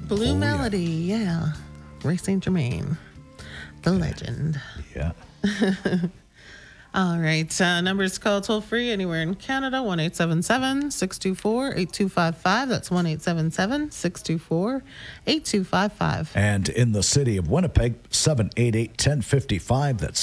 Blue Oh, Melody, yeah. Ray St. Germain, the legend. Yeah. All right. Numbers to call toll free anywhere in Canada, 1-877-624-8255. That's 1-877-624-8255. And in the city of Winnipeg, 788-1055. That's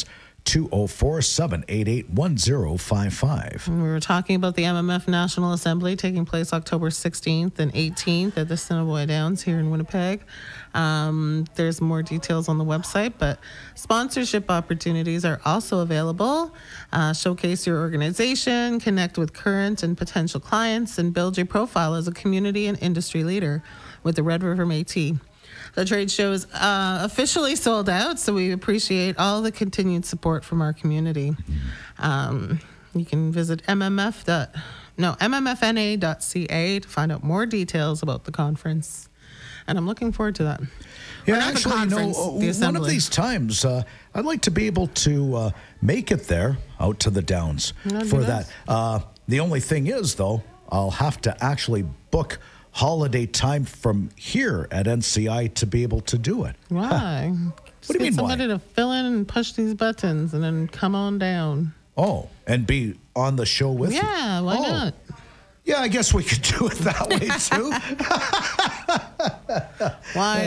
204-788-1055. We were talking about the MMF National Assembly taking place October 16th and 18th at the Assiniboia Downs here in Winnipeg. There's more details on the website, but sponsorship opportunities are also available. Showcase your organization, connect with current and potential clients, and build your profile as a community and industry leader with the Red River Métis. The trade show is officially sold out, so we appreciate all the continued support from our community. You can visit mmfna.ca to find out more details about the conference. And I'm looking forward to that. Yeah, Or not the actually, conference, the one of assembly. these times, I'd like to be able to make it there, out to the Downs That'd for be that. nice. The only thing is, though, I'll have to actually book holiday time from here at NCI to be able to do it. Why? What do you mean, why? Somebody to fill in and push these buttons and then come on down. Oh, and be on the show with you? Yeah, why not? Yeah, I guess we could do it that way, too. Why